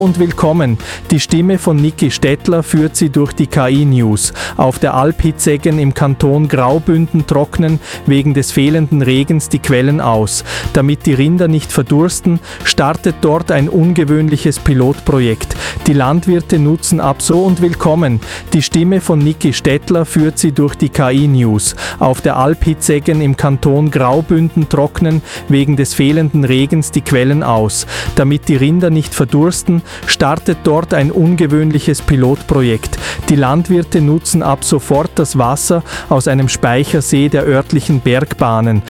Und willkommen. Die Stimme von Niki Stettler führt Sie durch die KI-News. Auf der Alp Hitzeggen im Kanton Graubünden trocknen wegen des fehlenden Regens die Quellen aus. Damit die Rinder nicht verdursten, startet dort ein ungewöhnliches Pilotprojekt. Die Landwirte nutzen ab so und willkommen. Die Stimme von Niki Stettler führt Sie durch die KI-News. Auf der Alp Hitzeggen im Kanton Graubünden trocknen wegen des fehlenden Regens die Quellen aus. Damit die Rinder nicht verdursten, startet dort ein ungewöhnliches Pilotprojekt. Die Landwirte nutzen ab sofort das Wasser aus einem Speichersee der örtlichen Bergbahnen.